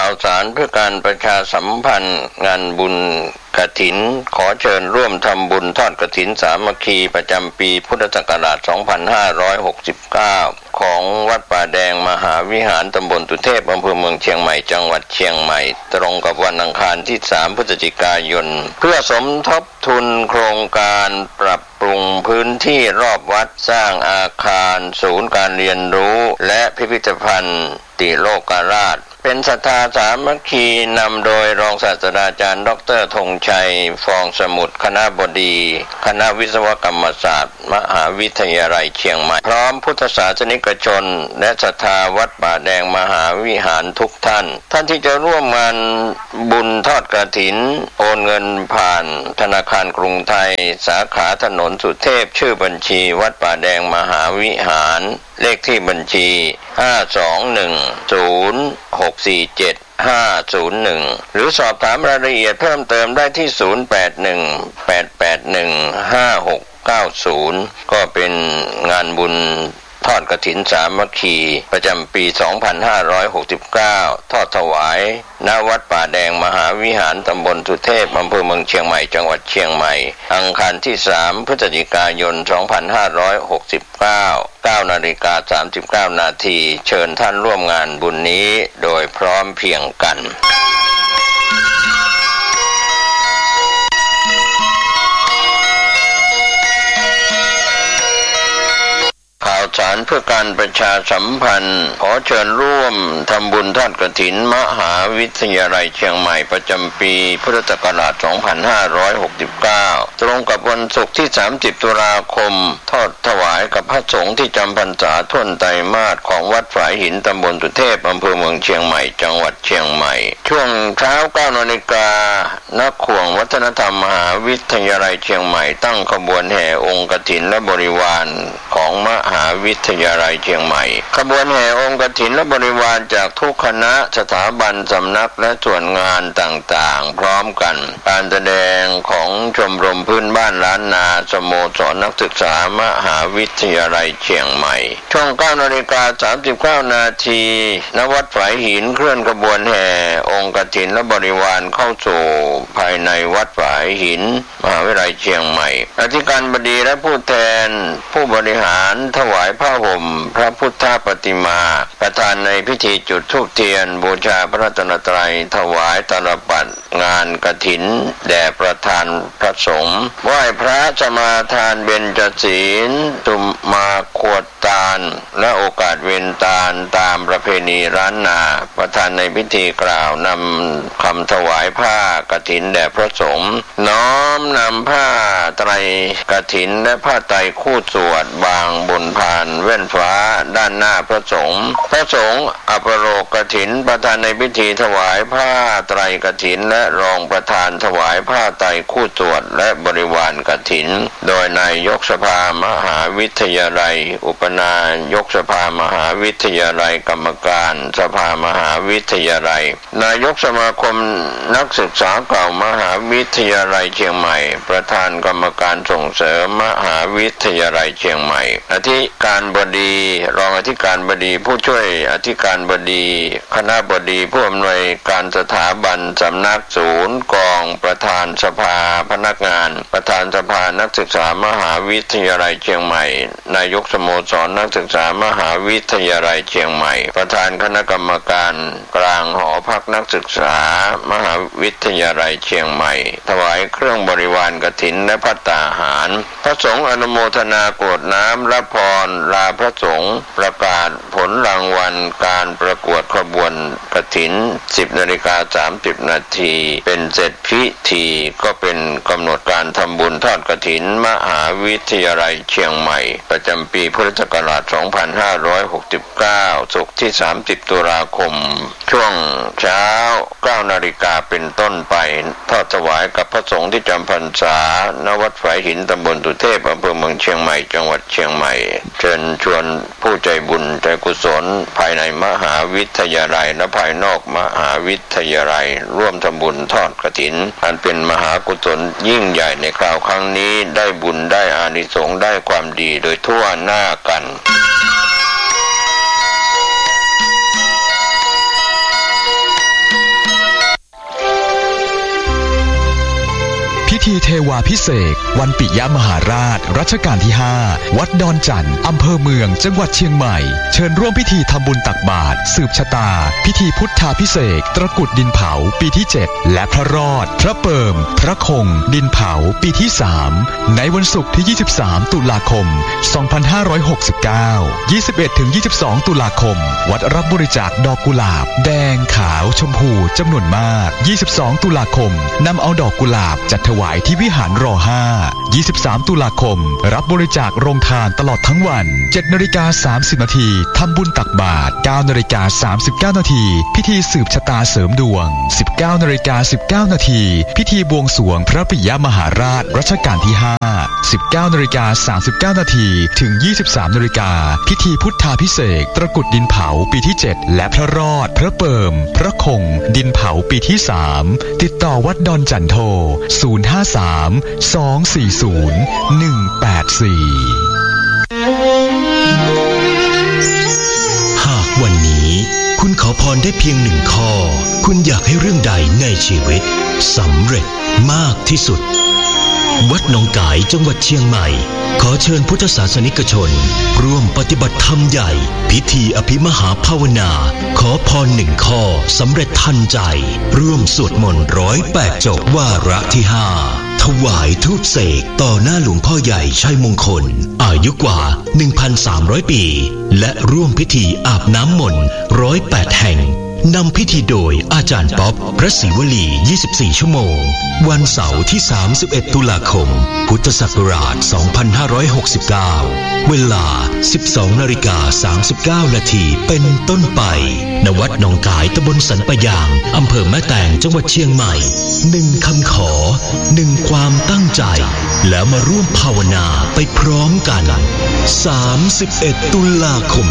าวสารเพื่อการประชาสัมพันธ์งานบุญกฐินขอเชิญร่วมทำบุญทอดกฐินสามัคคีประจำปีพุทธศักราช 2569 ของวัดป่าแดงมหาวิหารตำบลตุเทพอำเภอเมืองเชียงใหม่จังหวัดเชียงใหม่ตรงกับวันอังคารที่ 3 พฤศจิกายนเพื่อสมทบทุนโครงการปรับปรุงพื้นที่รอบวัดสร้างอาคารศูนย์การเรียนรู้และพิพิธภัณฑ์ติโลกราชเป็นศรัทธาสามัคคีนำโดยรองศาสตราจารย์ดร.ธงชัยฟองสมุทรคณบดีคณะวิศวกรรมศาสตร์มหาวิทยาลัยเชียงใหม่พร้อมพุทธศาสนิกชนและศรัทธาวัดป่าแดงมหาวิหารทุกท่านที่จะร่วมงานบุญทอดกฐินโอนเงินผ่านธนาคารกรุงไทยสาขาถนนสุเทพชื่อบัญชีวัดป่าแดงมหาวิหารเลขที่บัญชี5210647-501หรือสอบถามรายละเอียดเพิ่มเติมได้ที่0818815690ก็เป็นงานบุญทอดกฐินสามัคคีประจำปี 2569 ทอดถวายณวัดป่าแดงมหาวิหารตำบลสุเทพอำเภอเมืองเชียงใหม่จังหวัดเชียงใหม่อังคารที่ 3 พฤศจิกายน 2569 9:39 นาทีเชิญท่านร่วมงานบุญนี้โดยพร้อมเพรียงกันข่าวสารเพื่อการประชาสัมพันธ์ขอเชิญร่วมทำบุญทอดกฐินมหาวิทยาลัยเชียงใหม่ประจำปีพุทธศักราช 2569 ตรงกับวันศุกร์ที่ 30 ตุลาคมทอดถวายกับพระสงฆ์ที่จำพรรษาท่วนไตรมาสของวัดฝายหินตำบลสุเทพอำเภอเมืองเชียงใหม่จังหวัดเชียงใหม่ช่วงเช้า 9 นาฬิกานักข่วงวัฒนธรรมมหาวิทยาลัยเชียงใหม่ตั้งขบวนแห่องค์กฐินและบริวารของมหาวิทยาลัยเชียงใหม่ขบวนแห่องค์กฐินและบริวารจากทุกคณะสถาบันสำนักและส่วนงานต่างๆพร้อมกันการแสดงของชมรมพื้นบ้านล้านนาสโมสรนักศึกษามหาวิทยาลัยเชียงใหม่ช่วง 9:39 นาทีณวัดฝายหินเคลื่อนขบวนแห่องค์กฐินและบริวารเข้าสู่ภายในวัดฝายหินมหาวิทยาลัยเชียงใหม่อธิการบดีและผู้แทนผู้บริหารถวายผ้าห่มพระพุทธปฏิมาประธานในพิธีจุดธูปเทียนบูชาพระรัตนตรัยถวายตาลปัตรงานกฐินแด่ประธานพระสงฆ์ไหว้พระสมาทานเบญจศีลตุมาขวดตาลและโอกาสเวนตาลตามประเพณีล้านนาประธานในพิธีกล่าวนำคำถวายผ้ากฐินแด่พระสงฆ์น้อมนำผ้าไตรกฐินและผ้าไตรคู่สวดบางบนพานแว่นฟ้าด้านหน้าพระสงฆ์อัปโรกฐินประธานในพิธีถวายผ้าไตรกฐินและรองประธานถวายผ้าไตรคู่สวดและบริวารกฐินโดยนายกสภามหาวิทยาลัยอุปนายกสภามหาวิทยาลัยกรรมการสภามหาวิทยาลัยนายกสมาคมนักศึกษาเก่ามหาวิทยาลัยเชียงใหม่ประธานกรรมการส่งเสริมมหาวิทยาลัยเชียงใหม่อธิการบดีรองอธิการบดีผู้ช่วยอธิการบดีคณบดีผู้อำนวยการสถาบันสำนักศูนย์กองประธานสภาพนักงานประธานสภานักศึกษามหาวิทยาลัยเชียงใหม่นายกสโมสรนักศึกษามหาวิทยาลัยเชียงใหม่ประธานคณะกรรมการกลางหอพักนักศึกษามหาวิทยาลัยเชียงใหม่ถวายเครื่องบริวารกฐินและภัตตาหารพระสงฆ์อนุโมทนากรวดน้ำรับพรลาพระสงฆ์ประกาศผลรางวัลการประกวดขบวนกฐิน 10:30 นาทีเป็นเสร็จพิธีก็เป็นกำหนดการทำบุญทอดกฐินมหาวิทยาลัยเชียงใหม่ประจำปีพุทธศักราช 2569 ศุกร์ที่ 30 ตุลาคมช่วงเช้า 9 นาฬิกาเป็นต้นไปทอดถวายกับพระสงฆ์ที่จำพรรษาณวัดฝายหินตำบลสุเทพอำเภอเมืองเชียงใหม่จังหวัดเชียงใหม่เชิญชวนผู้ใจบุญใจกุศลภายในมหาวิทยาลัยและภายนอกมหาวิทยาลัยร่วมทำบุญทอดกฐินอันเป็นมหากุศลยิ่งใหญ่ในคราวครั้งนี้ได้บุญได้อานิสงส์ได้ความดีโดยทั่วหน้ากันวาพิเศษกวันปิยมหาราชรัชกาลที่5วัดดอนจันทร์อำเภอเมืองจังหวัดเชียงใหม่เชิญร่วมพิธีทำบุญตักบาตรสืบชะตาพิธีพุทธาภิเษกตระกุดดินเผาปีที่7และพระรอดพระเปิ่มพระคงดินเผาปีที่3ในวันศุกร์ที่23ตุลาคม2569 21-22 ตุลาคมวัดรับบริจาคดอกกุหลาบแดงขาวชมพูจำนวนมาก22ตุลาคมนำเอาดอกกุหลาบจัดถวายที่วิหารร5 23ตุลาคมรับบริจาคโรงทานตลอดทั้งวัน 7:30 นาทีทำบุญตักบาตร 9:39 นาทีพิธีสืบชะตาเสริมดวง 19:19 นาทีพิธีบวงสรวงพระปิยมหาราชรัชกาลที่5 19:39 นาทีถึง 23 นาฬิกาพิธีพุทธาภิเษกตระกุดดินเผาปีที่7และพระรอดพระเปิ่มพระคงดินเผาปีที่3ติดต่อวัดดอนจันโท053-240-184 หากวันนี้คุณขอพรได้เพียงหนึ่งข้อคุณอยากให้เรื่องใดในชีวิตสำเร็จมากที่สุดวัดหนองกายจังหวัดเชียงใหม่ขอเชิญพุทธศาสนิกชนร่วมปฏิบัติธรรมใหญ่พิธีอภิมหาภาวนาขอพรหนึ่งข้อสำเร็จทันใจร่วมสวดมนต์108 จบวาระที่5ถวายธูปเสกต่อหน้าหลวงพ่อใหญ่ชัยมงคลอายุกว่า 1,300 ปีและร่วมพิธีอาบน้ำมนต์108 แห่งนำพิธีโดยอาจารย์ป๊อปพระศิวลี24 ชั่วโมงวันเสาร์ที่31ตุลาคมพุทธศักราช2569เวลา 12:39 นาทีเป็นต้นไปณวัดหนองกายตำบลสันปะยางอำเภอแม่แตงจังหวัดเชียงใหม่1คำขอ1ความตั้งใจแล้วมาร่วมภาวนาไปพร้อมกัน31ตุลาคม